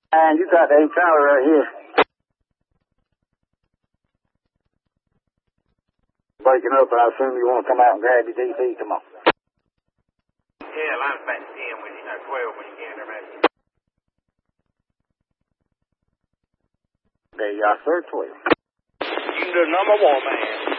And you got the Charlie right here. Breaking up, but I assume you want to come out and grab your DC. Come on. Yeah, line's back to 10 when you 12 when you get in there, man. There you are, sir, 12. You can do number 1, man.